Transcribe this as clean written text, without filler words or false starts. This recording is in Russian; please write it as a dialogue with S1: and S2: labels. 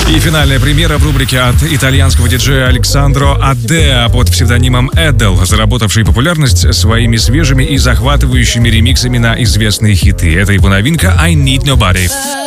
S1: И финальная премьера в рубрике от итальянского диджея Александро Адеа под псевдонимом Эдел, заработавший популярность своими свежими и захватывающими ремиксами на известные хиты. Это его новинка «I Need Nobody».